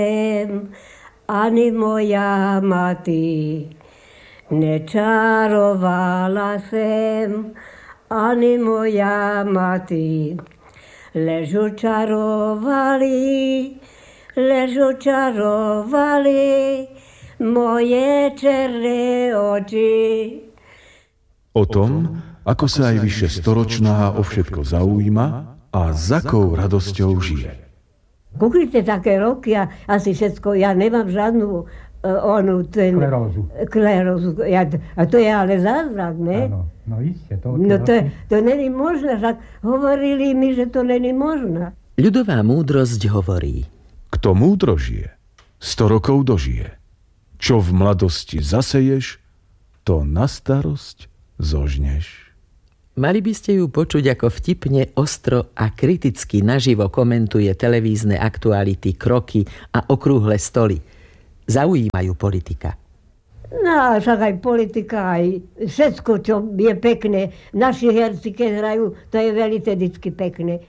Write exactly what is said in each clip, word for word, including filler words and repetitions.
Ani moja mati nečarovala sem, ani moja mati. Ležu čarovali, ležu čarovali moje černé oči. O tom, ako sa aj vyše storočná o všetko zaujíma a s akou radosťou žije. Kúknite také roky a asi všetko, ja nemám žiadnu uh, onu, ten... Klerózu. Klerózu. Ja, a to je ale zázrak, ne? Áno, no iste. To, no to, to není možné, však hovorili mi, že to není možné. Ľudová múdrosť hovorí: Kto múdro žije, sto rokov dožije. Čo v mladosti zaseješ, to na starosť zožneš. Mali by ste ju počuť, ako vtipne, ostro a kriticky naživo komentuje televízne aktuality, kroky a okrúhle stoly. Zaujímajú politika. No, však aj politika, aj všetko, čo je pekné. Naši herci, keď hrajú, to je veľmi vždycky pekné.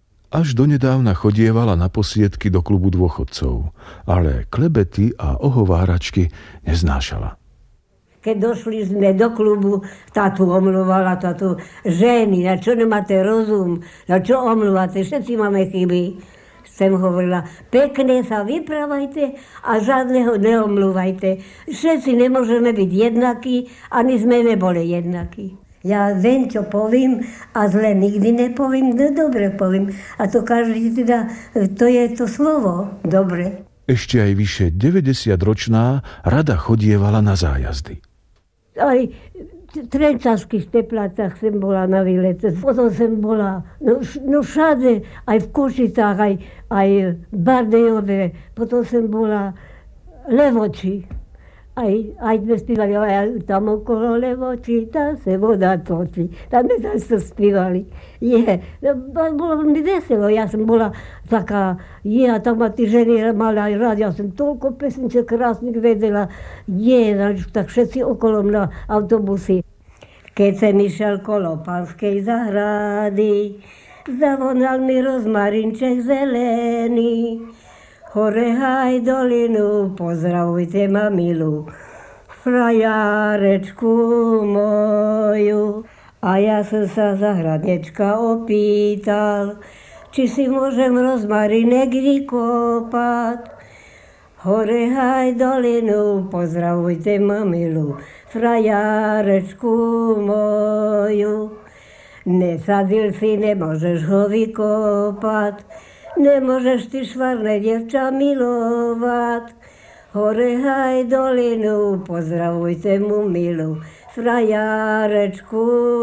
Až donedávna chodievala na posiedky do klubu dôchodcov, ale klebety a ohováračky neznášala. Keď došli sme do klubu, tátu omluvala, tátu ženy, na čo nemáte rozum, na čo omluvate, všetci máme chyby. Sem hovorila, pekne sa vyprávajte a žiadneho neomluvajte. Všetci nemôžeme byť jednakí, ani sme neboli jednakí. Ja viem, čo poviem a zle nikdy nepoviem, no dobre poviem. A to každý teda, to je to slovo, dobre. Ešte aj vyše deväťdesiatročná rada chodievala na zájazdy. Aj v Trenčanských Teplácach som bola na výlete, potom som bola, no, no všade, aj v Košicách, aj, aj v Bardejove, potom som bola Levoči. Aj, aj sme spívali, aj tam okolo Levoči, tam sa voda točí. Tam sme sa spívali. Je, bolo mi veselo, ja som bola taká, je, a tam ma tí ženy mali aj rád, ja som toľko pesniček krásnych vedela, je, tak všetci okolo na autobusy. Keď som išiel kolo Panskej zahrady, zavonal mi rozmarinček zelený. Hore haj dolinu, pozdravujte ma milú, frajárečku moju. A ja som sa zahradnečka opýtal, či si môžem rozmarinek vykopať. Hore haj dolinu, pozdravujte ma milú, frajárečku moju. Nesadil si, nemôžeš ho vykopať, nemôžeš ty švarné dievča milovať. Hore haj dolinu, pozdravujte mu milú, frajárečku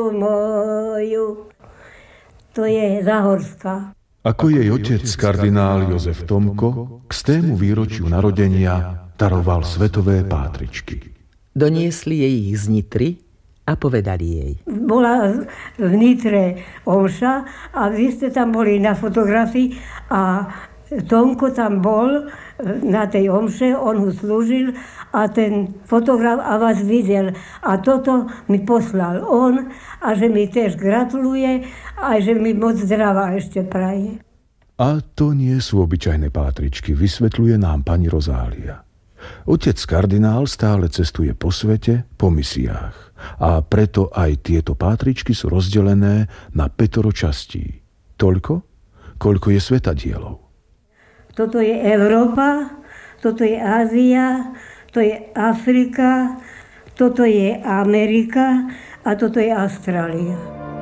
moju. To je Zahorská. Ako jej otec, kardinál Jozef Tomko, k stému výročiu narodenia daroval svetové pátričky. Doniesli jej ich z Nitry a povedali jej. Bola v Nitre omša a vy ste tam boli na fotografii a Tomko tam bol na tej omše, on ho slúžil a ten fotograf a vás videl. A toto mi poslal on a že mi tiež gratuluje a že mi moc zdravá ešte praje. A to nie sú obyčajné pátričky, vysvetľuje nám pani Rozália. Otec kardinál stále cestuje po svete, po misiách. A preto aj tieto pátričky sú rozdelené na pätoro častí. Toľko, koľko je svetadielov. Toto je Európa, toto je Ázia, to je Afrika, toto je Amerika a toto je Austrália.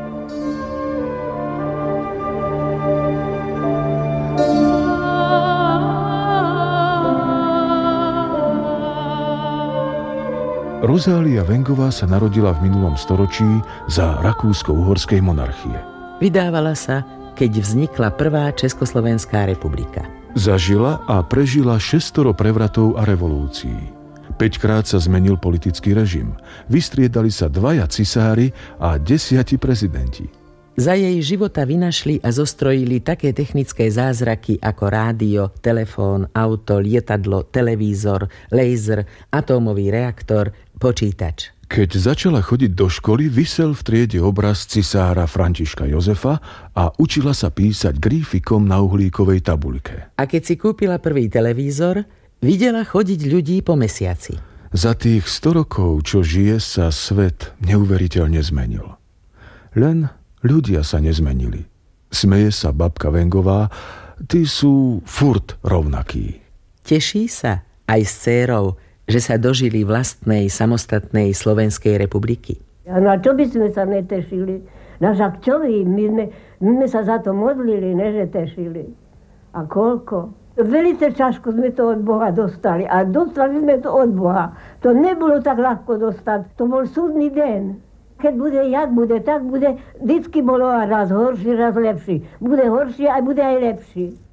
Rozália Wengová sa narodila v minulom storočí za rakúsko-uhorskej monarchie. Vydávala sa, keď vznikla prvá Československá republika. Zažila a prežila šestoro prevratov a revolúcií. Päťkrát sa zmenil politický režim. Vystriedali sa dvaja cisári a desiati prezidenti. Za jej života vynašli a zostrojili také technické zázraky ako rádio, telefón, auto, lietadlo, televízor, laser, atómový reaktor, počítač. Keď začala chodiť do školy, visel v triede obraz cisára Františka Jozefa a učila sa písať grífikom na uhlíkovej tabuľke. A keď si kúpila prvý televízor, videla chodiť ľudí po mesiaci. Za tých sto rokov, čo žije, sa svet neuveriteľne zmenil. Len ľudia sa nezmenili. Smeje sa babka Vengová, tí sú furt rovnakí. Teší sa aj s dcérou, že sa dožili vlastnej samostatnej Slovenskej republiky. A na čo by sme sa netešili? Na však čo vy? My sme, my sme sa za to modlili, ne že tešili. A koľko? Velice ťažko sme to od Boha dostali. A dostali sme to od Boha. To nebolo tak ľahko dostať. To bol súdny deň. Keď bude, jak bude, tak bude. Vždycky bolo raz horší, raz lepší. Bude horší a bude aj lepší.